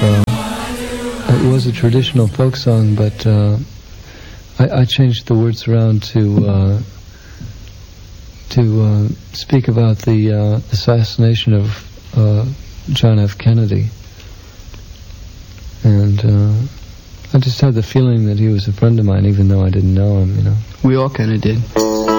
it was a traditional folk song, but I changed the words around to speak about the assassination of John F. Kennedy. And I just had the feeling that he was a friend of mine, even though I didn't know him, We all kind of did.